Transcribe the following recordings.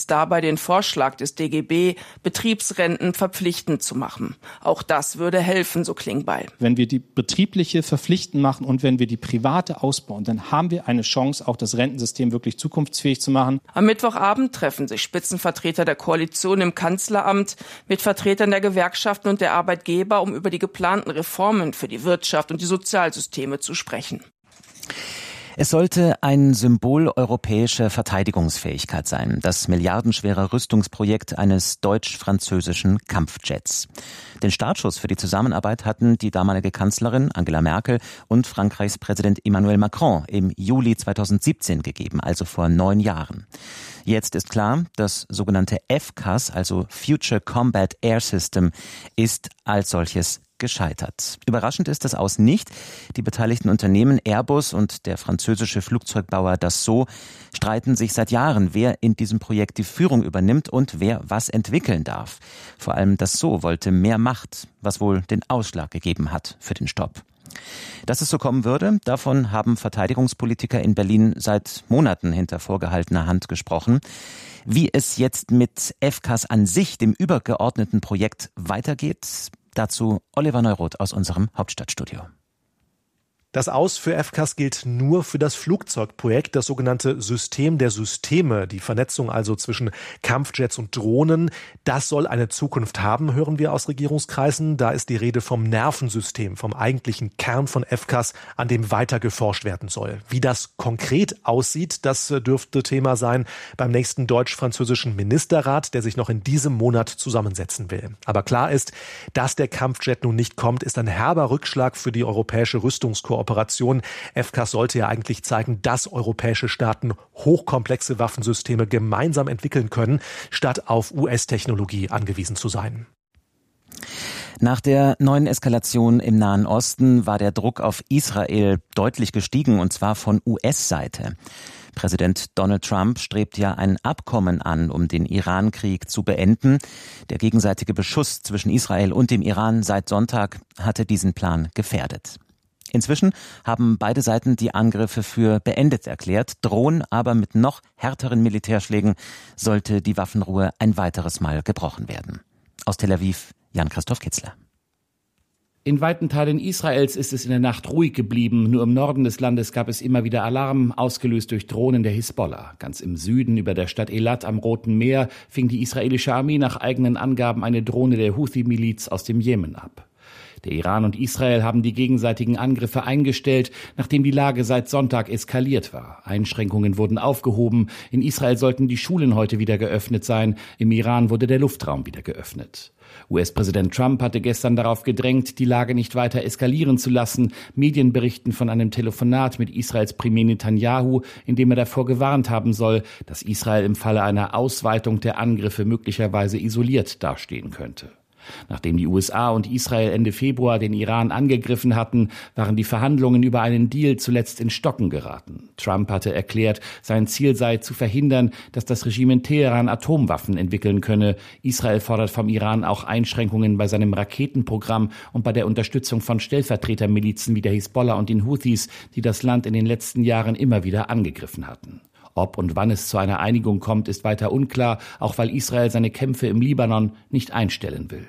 es dabei den Vorschlag des DGB, Betriebsrenten verpflichtend zu machen. Auch das würde helfen, so Klingbeil. Wenn wir die betriebliche verpflichtend machen und wenn wir die private ausbauen, dann haben wir eine Chance, auch das Rentensystem wirklich zukunftsfähig zu machen. Am Mittwochabend treffen sich Spitzenvertreter der Koalition im Kanzleramt mit Vertretern der Gewerkschaften und der Arbeitgeber, um über die geplanten Reformen für die Wirtschaft und die Sozialsysteme zu sprechen. Es sollte ein Symbol europäischer Verteidigungsfähigkeit sein, das milliardenschwere Rüstungsprojekt eines deutsch-französischen Kampfjets. Den Startschuss für die Zusammenarbeit hatten die damalige Kanzlerin Angela Merkel und Frankreichs Präsident Emmanuel Macron im Juli 2017 gegeben, also vor 9 Jahren. Jetzt ist klar, das sogenannte FCAS, also Future Combat Air System, ist als solches gescheitert. Überraschend ist das aus nicht. Die beteiligten Unternehmen Airbus und der französische Flugzeugbauer Dassault streiten sich seit Jahren, wer in diesem Projekt die Führung übernimmt und wer was entwickeln darf. Vor allem Dassault wollte mehr Macht, was wohl den Ausschlag gegeben hat für den Stopp. Dass es so kommen würde, davon haben Verteidigungspolitiker in Berlin seit Monaten hinter vorgehaltener Hand gesprochen. Wie es jetzt mit FCAS an sich, dem übergeordneten Projekt, weitergeht, dazu Oliver Neuroth aus unserem Hauptstadtstudio. Das Aus für FCAS gilt nur für das Flugzeugprojekt, das sogenannte System der Systeme, die Vernetzung also zwischen Kampfjets und Drohnen. Das soll eine Zukunft haben, hören wir aus Regierungskreisen. Da ist die Rede vom Nervensystem, vom eigentlichen Kern von FCAS, an dem weiter geforscht werden soll. Wie das konkret aussieht, das dürfte Thema sein beim nächsten deutsch-französischen Ministerrat, der sich noch in diesem Monat zusammensetzen will. Aber klar ist, dass der Kampfjet nun nicht kommt, ist ein herber Rückschlag für die europäische Rüstungskooperation. FCAS sollte ja eigentlich zeigen, dass europäische Staaten hochkomplexe Waffensysteme gemeinsam entwickeln können, statt auf US-Technologie angewiesen zu sein. Nach der neuen Eskalation im Nahen Osten war der Druck auf Israel deutlich gestiegen, und zwar von US-Seite. Präsident Donald Trump strebt ja ein Abkommen an, um den Iran-Krieg zu beenden. Der gegenseitige Beschuss zwischen Israel und dem Iran seit Sonntag hatte diesen Plan gefährdet. Inzwischen haben beide Seiten die Angriffe für beendet erklärt, drohen aber mit noch härteren Militärschlägen, sollte die Waffenruhe ein weiteres Mal gebrochen werden. Aus Tel Aviv, Jan-Christoph Kitzler. In weiten Teilen Israels ist es in der Nacht ruhig geblieben. Nur im Norden des Landes gab es immer wieder Alarm, ausgelöst durch Drohnen der Hisbollah. Ganz im Süden, über der Stadt Elat am Roten Meer, fing die israelische Armee nach eigenen Angaben eine Drohne der Houthi-Miliz aus dem Jemen ab. Der Iran und Israel haben die gegenseitigen Angriffe eingestellt, nachdem die Lage seit Sonntag eskaliert war. Einschränkungen wurden aufgehoben. In Israel sollten die Schulen heute wieder geöffnet sein. Im Iran wurde der Luftraum wieder geöffnet. US-Präsident Trump hatte gestern darauf gedrängt, die Lage nicht weiter eskalieren zu lassen. Medien berichten von einem Telefonat mit Israels Premier Netanyahu, in dem er davor gewarnt haben soll, dass Israel im Falle einer Ausweitung der Angriffe möglicherweise isoliert dastehen könnte. Nachdem die USA und Israel Ende Februar den Iran angegriffen hatten, waren die Verhandlungen über einen Deal zuletzt in Stocken geraten. Trump hatte erklärt, sein Ziel sei zu verhindern, dass das Regime in Teheran Atomwaffen entwickeln könne. Israel fordert vom Iran auch Einschränkungen bei seinem Raketenprogramm und bei der Unterstützung von Stellvertretermilizen wie der Hisbollah und den Houthis, die das Land in den letzten Jahren immer wieder angegriffen hatten. Ob und wann es zu einer Einigung kommt, ist weiter unklar, auch weil Israel seine Kämpfe im Libanon nicht einstellen will.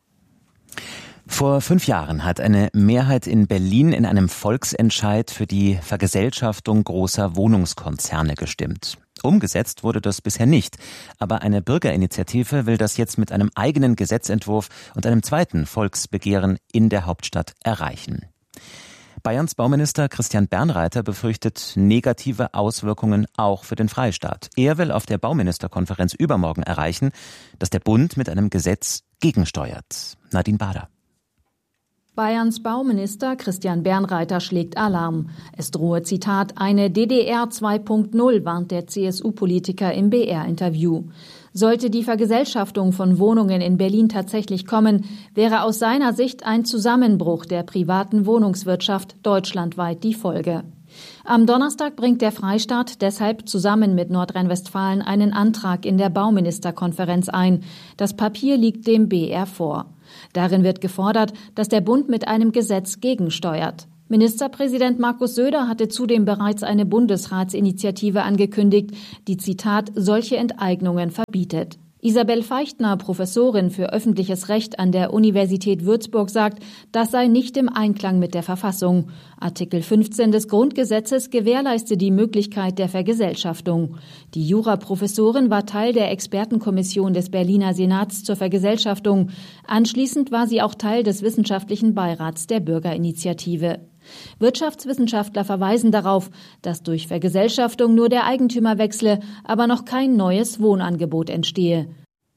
Vor 5 Jahren hat eine Mehrheit in Berlin in einem Volksentscheid für die Vergesellschaftung großer Wohnungskonzerne gestimmt. Umgesetzt wurde das bisher nicht, aber eine Bürgerinitiative will das jetzt mit einem eigenen Gesetzentwurf und einem zweiten Volksbegehren in der Hauptstadt erreichen. Bayerns Bauminister Christian Bernreiter befürchtet negative Auswirkungen auch für den Freistaat. Er will auf der Bauministerkonferenz übermorgen erreichen, dass der Bund mit einem Gesetz gegensteuert. Nadine Bader. Bayerns Bauminister Christian Bernreiter schlägt Alarm. Es drohe, Zitat, eine DDR 2.0, warnt der CSU-Politiker im BR-Interview. Sollte die Vergesellschaftung von Wohnungen in Berlin tatsächlich kommen, wäre aus seiner Sicht ein Zusammenbruch der privaten Wohnungswirtschaft deutschlandweit die Folge. Am Donnerstag bringt der Freistaat deshalb zusammen mit Nordrhein-Westfalen einen Antrag in der Bauministerkonferenz ein. Das Papier liegt dem BR vor. Darin wird gefordert, dass der Bund mit einem Gesetz gegensteuert. Ministerpräsident Markus Söder hatte zudem bereits eine Bundesratsinitiative angekündigt, die, Zitat, solche Enteignungen verbietet. Isabel Feichtner, Professorin für öffentliches Recht an der Universität Würzburg, sagt, das sei nicht im Einklang mit der Verfassung. Artikel 15 des Grundgesetzes gewährleiste die Möglichkeit der Vergesellschaftung. Die Juraprofessorin war Teil der Expertenkommission des Berliner Senats zur Vergesellschaftung. Anschließend war sie auch Teil des wissenschaftlichen Beirats der Bürgerinitiative. Wirtschaftswissenschaftler verweisen darauf, dass durch Vergesellschaftung nur der Eigentümer wechsle, aber noch kein neues Wohnangebot entstehe.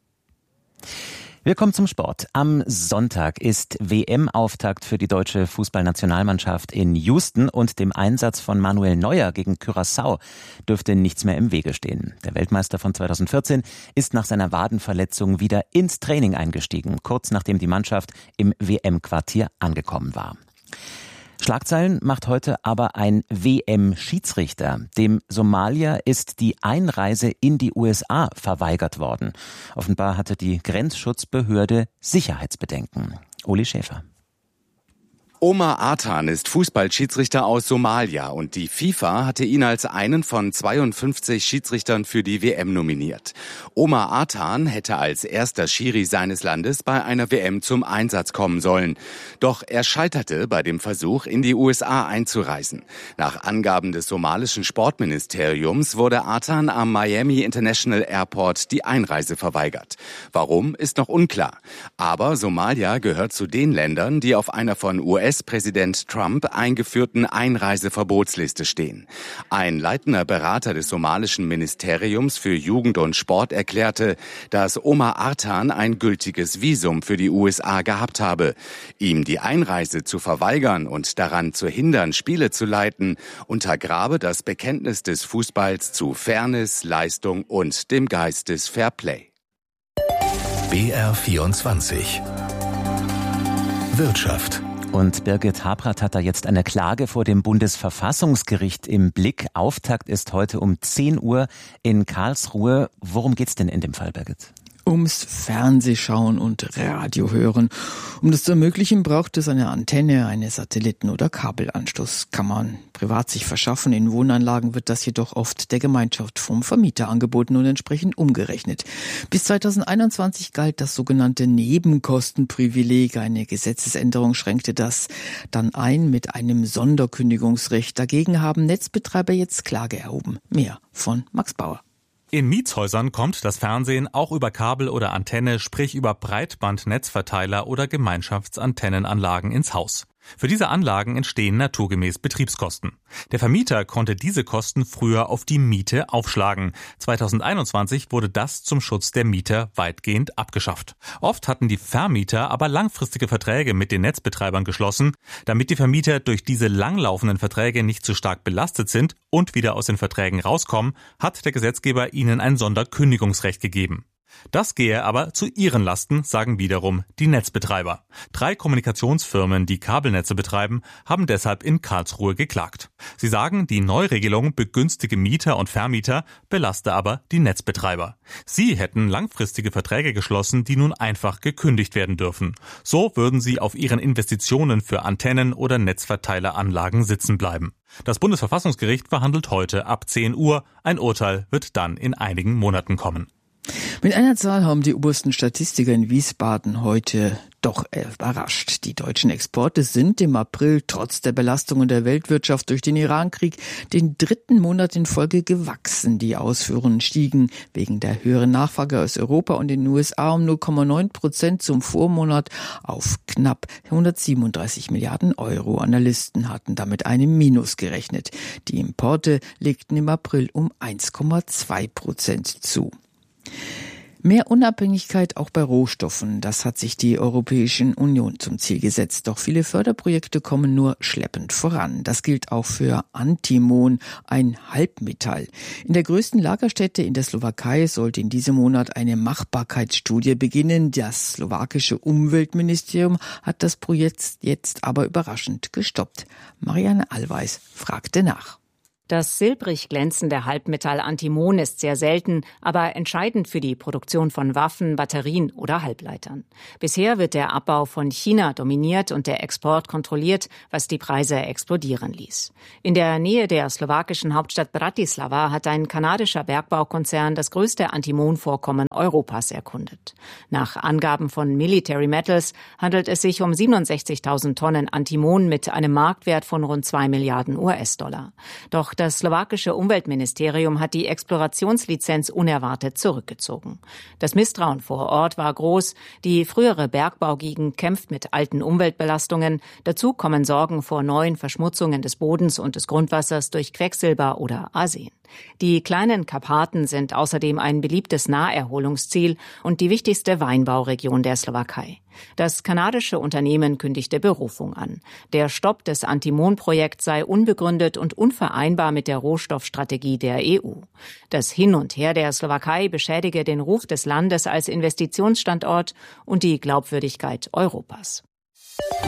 Wir kommen zum Sport. Am Sonntag ist WM-Auftakt für die deutsche Fußballnationalmannschaft in Houston und dem Einsatz von Manuel Neuer gegen Curaçao dürfte nichts mehr im Wege stehen. Der Weltmeister von 2014 ist nach seiner Wadenverletzung wieder ins Training eingestiegen, kurz nachdem die Mannschaft im WM-Quartier angekommen war. Schlagzeilen macht heute aber ein WM-Schiedsrichter. Dem Somalier ist die Einreise in die USA verweigert worden. Offenbar hatte die Grenzschutzbehörde Sicherheitsbedenken. Uli Schäfer. Omar Artan ist Fußballschiedsrichter aus Somalia und die FIFA hatte ihn als einen von 52 Schiedsrichtern für die WM nominiert. Omar Artan hätte als erster Schiri seines Landes bei einer WM zum Einsatz kommen sollen. Doch er scheiterte bei dem Versuch, in die USA einzureisen. Nach Angaben des somalischen Sportministeriums wurde Artan am Miami International Airport die Einreise verweigert. Warum, ist noch unklar. Aber Somalia gehört zu den Ländern, die auf einer von US-Präsident Trump eingeführten Einreiseverbotsliste stehen. Ein leitender Berater des somalischen Ministeriums für Jugend und Sport erklärte, dass Omar Artan ein gültiges Visum für die USA gehabt habe. Ihm die Einreise zu verweigern und daran zu hindern, Spiele zu leiten, untergrabe das Bekenntnis des Fußballs zu Fairness, Leistung und dem Geist des Fairplay. BR24 Wirtschaft. Und Birgit Habrath hat da jetzt eine Klage vor dem Bundesverfassungsgericht im Blick. Auftakt ist heute um 10 Uhr in Karlsruhe. Worum geht's denn in dem Fall, Birgit? Ums Fernsehschauen und Radio hören. Um das zu ermöglichen, braucht es eine Antenne, eine Satelliten- oder Kabelanschluss. Kann man privat sich verschaffen. In Wohnanlagen wird das jedoch oft der Gemeinschaft vom Vermieter angeboten und entsprechend umgerechnet. Bis 2021 galt das sogenannte Nebenkostenprivileg. Eine Gesetzesänderung schränkte das dann ein mit einem Sonderkündigungsrecht. Dagegen haben Netzbetreiber jetzt Klage erhoben. Mehr von Max Bauer. In Mietshäusern kommt das Fernsehen auch über Kabel oder Antenne, sprich über Breitbandnetzverteiler oder Gemeinschaftsantennenanlagen ins Haus. Für diese Anlagen entstehen naturgemäß Betriebskosten. Der Vermieter konnte diese Kosten früher auf die Miete aufschlagen. 2021 wurde das zum Schutz der Mieter weitgehend abgeschafft. Oft hatten die Vermieter aber langfristige Verträge mit den Netzbetreibern geschlossen. Damit die Vermieter durch diese langlaufenden Verträge nicht zu stark belastet sind und wieder aus den Verträgen rauskommen, hat der Gesetzgeber ihnen ein Sonderkündigungsrecht gegeben. Das gehe aber zu ihren Lasten, sagen wiederum die Netzbetreiber. 3 Kommunikationsfirmen, die Kabelnetze betreiben, haben deshalb in Karlsruhe geklagt. Sie sagen, die Neuregelung begünstige Mieter und Vermieter, belaste aber die Netzbetreiber. Sie hätten langfristige Verträge geschlossen, die nun einfach gekündigt werden dürfen. So würden sie auf ihren Investitionen für Antennen oder Netzverteileranlagen sitzen bleiben. Das Bundesverfassungsgericht verhandelt heute ab 10 Uhr. Ein Urteil wird dann in einigen Monaten kommen. Mit einer Zahl haben die obersten Statistiker in Wiesbaden heute doch überrascht. Die deutschen Exporte sind im April trotz der Belastungen der Weltwirtschaft durch den Irankrieg den 3. Monat in Folge gewachsen. Die Ausfuhren stiegen wegen der höheren Nachfrage aus Europa und den USA um 0,9% zum Vormonat auf knapp 137 Milliarden Euro. Analysten hatten damit einem Minus gerechnet. Die Importe legten im April um 1,2% zu. Mehr Unabhängigkeit auch bei Rohstoffen, das hat sich die Europäische Union zum Ziel gesetzt. Doch viele Förderprojekte kommen nur schleppend voran. Das gilt auch für Antimon, ein Halbmetall. In der größten Lagerstätte in der Slowakei sollte in diesem Monat eine Machbarkeitsstudie beginnen. Das slowakische Umweltministerium hat das Projekt jetzt aber überraschend gestoppt. Marianne Allweis fragte nach. Das silbrig glänzende Halbmetall Antimon ist sehr selten, aber entscheidend für die Produktion von Waffen, Batterien oder Halbleitern. Bisher wird der Abbau von China dominiert und der Export kontrolliert, was die Preise explodieren ließ. In der Nähe der slowakischen Hauptstadt Bratislava hat ein kanadischer Bergbaukonzern das größte Antimonvorkommen Europas erkundet. Nach Angaben von Military Metals handelt es sich um 67.000 Tonnen Antimon mit einem Marktwert von rund 2 Milliarden US-Dollar. Doch das slowakische Umweltministerium hat die Explorationslizenz unerwartet zurückgezogen. Das Misstrauen vor Ort war groß. Die frühere Bergbaugegend kämpft mit alten Umweltbelastungen. Dazu kommen Sorgen vor neuen Verschmutzungen des Bodens und des Grundwassers durch Quecksilber oder Arsen. Die kleinen Karpaten sind außerdem ein beliebtes Naherholungsziel und die wichtigste Weinbauregion der Slowakei. Das kanadische Unternehmen kündigte Berufung an. Der Stopp des Antimon-Projekts sei unbegründet und unvereinbar mit der Rohstoffstrategie der EU. Das Hin und Her der Slowakei beschädige den Ruf des Landes als Investitionsstandort und die Glaubwürdigkeit Europas.